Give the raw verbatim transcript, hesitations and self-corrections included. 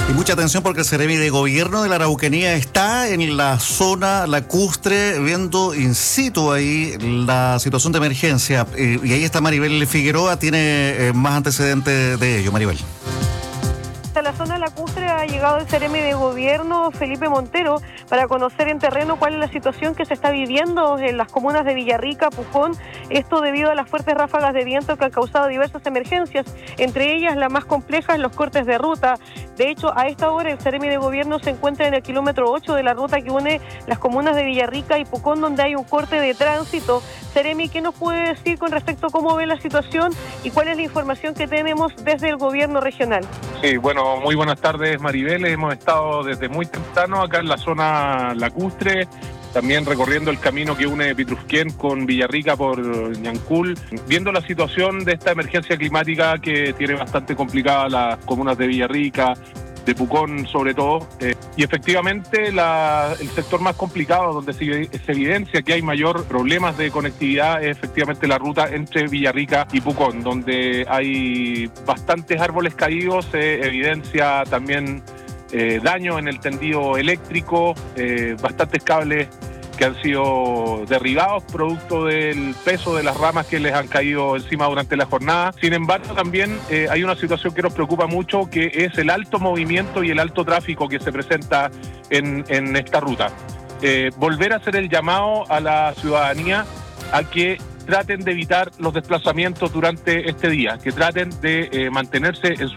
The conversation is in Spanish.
Y mucha atención porque el Seremi de Gobierno de la Araucanía está en la zona lacustre viendo in situ ahí la situación de emergencia. Eh, y ahí está Maribel Figueroa, tiene eh, más antecedentes de ello. Maribel. A la zona lacustre ha llegado el Seremi de Gobierno, Felipe Montero, para conocer en terreno cuál es la situación que se está viviendo en las comunas de Villarrica, Pucón, esto debido a las fuertes ráfagas de viento que han causado diversas emergencias, entre ellas la más compleja es los cortes de ruta. De hecho, a esta hora el Seremi de Gobierno se encuentra en el kilómetro ocho de la ruta que une las comunas de Villarrica y Pucón, donde hay un corte de tránsito. Seremi, ¿qué nos puede decir con respecto a cómo ve la situación y cuál es la información que tenemos desde el gobierno regional? Sí, bueno, muy buenas tardes, Maribel. Hemos estado desde muy temprano acá en la zona lacustre, también recorriendo el camino que une Pitrufquén con Villarrica por Ñancul, viendo la situación de esta emergencia climática que tiene bastante complicada las comunas de Villarrica, de Pucón sobre todo, eh, y efectivamente la, el sector más complicado donde se, se evidencia que hay mayor problemas de conectividad es efectivamente la ruta entre Villarrica y Pucón, donde hay bastantes árboles caídos, se evidencia también eh, daño en el tendido eléctrico, eh, bastantes cables que han sido derribados producto del peso de las ramas que les han caído encima durante la jornada. Sin embargo, también eh, hay una situación que nos preocupa mucho, que es el alto movimiento y el alto tráfico que se presenta en, en esta ruta. Eh, volver a hacer el llamado a la ciudadanía a que traten de evitar los desplazamientos durante este día, que traten de eh, mantenerse en su